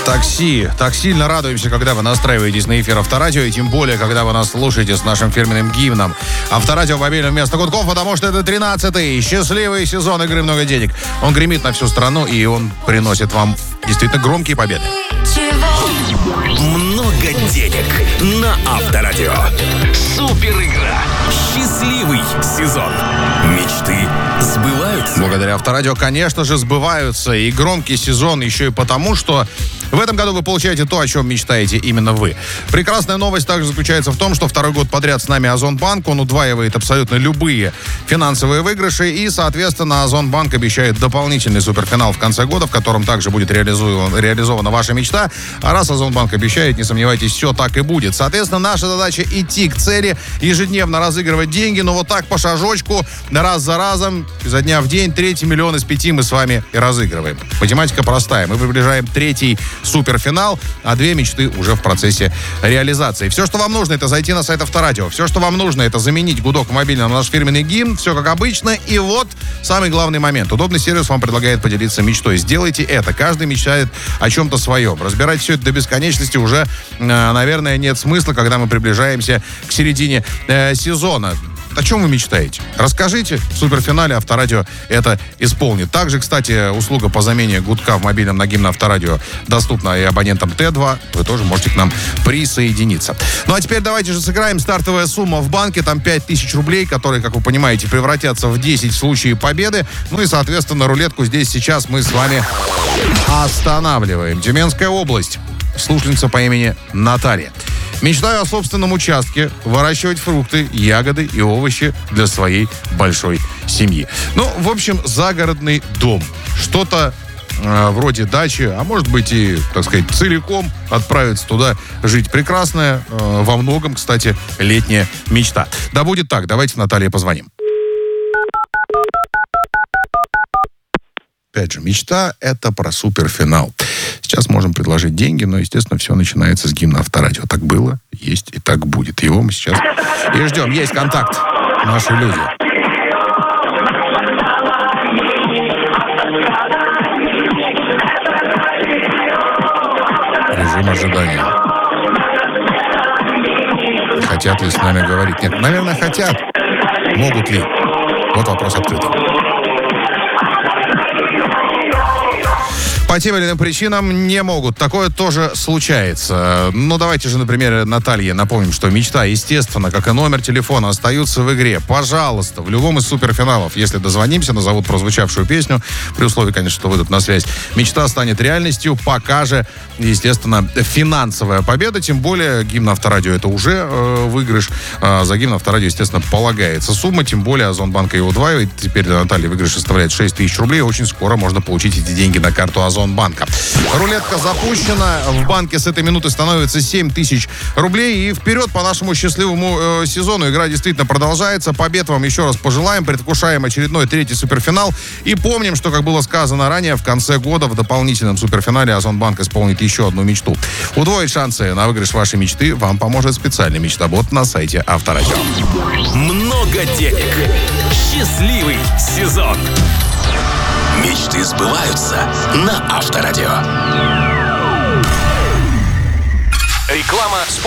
Так сильно радуемся, когда вы настраиваетесь на эфир Авторадио, и тем более, когда вы нас слушаете с нашим фирменным гимном. Авторадио мобильное вместо гудков, потому что это 13-й счастливый сезон игры «Много денег». Он гремит на всю страну, и он приносит вам действительно громкие победы. Много денег на Авторадио. Супер игра. Счастливый сезон. Мечты сбываются. Благодаря Авторадио, конечно же, сбываются. И громкий сезон еще и потому, что в этом году вы получаете то, о чем мечтаете именно вы. Прекрасная новость также заключается в том, что второй год подряд с нами Озонбанк. Он удваивает абсолютно любые финансовые выигрыши. И, соответственно, Озонбанк обещает дополнительный суперфинал в конце года, в котором также будет реализована ваша мечта. А раз Озонбанк обещает, не сомневайтесь, все так и будет. Соответственно, наша задача идти к цели, ежедневно разыгрывать деньги, но вот так по шажочку, раз за разом, изо дня в день, 3 миллион из 5 мы с вами и разыгрываем. Математика простая. Мы приближаем 3-й суперфинал, а 2 мечты уже в процессе реализации. Все, что вам нужно, это зайти на сайт Авторадио. Все, что вам нужно, это заменить гудок в мобильном на наш фирменный гимн. Все как обычно. И вот самый главный момент. Удобный сервис вам предлагает поделиться мечтой. Сделайте это. Каждый мечтает о чем-то своем. Разбирать все это до бесконечности уже, наверное, нет смысла, когда мы приближаемся к середине сезона. О чем вы мечтаете? Расскажите. В суперфинале Авторадио это исполнит. Также, кстати, услуга по замене гудка в мобильном на гимн Авторадио доступна и абонентам Т2. Вы тоже можете к нам присоединиться. Ну а теперь давайте же сыграем. Стартовая сумма в банке. Там 5000 рублей, которые, как вы понимаете, превратятся в 10 в случае победы. Ну и, соответственно, рулетку здесь сейчас мы с вами останавливаем. Тюменская область. Слушательница по имени Наталья. Мечтаю о собственном участке, выращивать фрукты, ягоды и овощи для своей большой семьи. Ну, в общем, загородный дом. Что-то вроде дачи, а может быть и, так сказать, целиком отправиться туда жить. Прекрасная, во многом, кстати, летняя мечта. Да будет так, давайте Наталье позвоним. Опять же, мечта — это про суперфинал. Сейчас можем предложить деньги, но, естественно, все начинается с гимна Авторадио. Так было, есть и так будет. Его мы сейчас и ждем. Есть контакт. Наши люди. Режим ожидания. Хотят ли с нами говорить? Нет, наверное, хотят. Могут ли? Вот вопрос открытый. По тем или иным причинам не могут. Такое тоже случается. Ну, давайте же, например, Наталье напомним, что мечта, естественно, как и номер телефона, остаются в игре. Пожалуйста, в любом из суперфиналов, если дозвонимся, назовут прозвучавшую песню, при условии, конечно, что выйдут на связь, мечта станет реальностью, пока же, естественно, финансовая победа. Тем более, гимн Авторадио — это уже выигрыш. За гимн Авторадио, естественно, полагается сумма. Тем более, Озонбанк ее удваивает. Теперь для Натальи выигрыш составляет 6000 рублей. Очень скоро можно получить эти деньги на карту Озонбанка. Рулетка запущена. В банке с этой минуты становится 7000 рублей. И вперед по нашему счастливому сезону. Игра действительно продолжается. Побед вам еще раз пожелаем. Предвкушаем очередной 3-й суперфинал. И помним, что, как было сказано ранее, в конце года в дополнительном суперфинале Озонбанк исполнит еще одну мечту. Удвоить шансы на выигрыш вашей мечты вам поможет специальный мечтобот на сайте Авторадио. Много денег. Счастливый сезон. Мечты сбываются на Авторадио. Реклама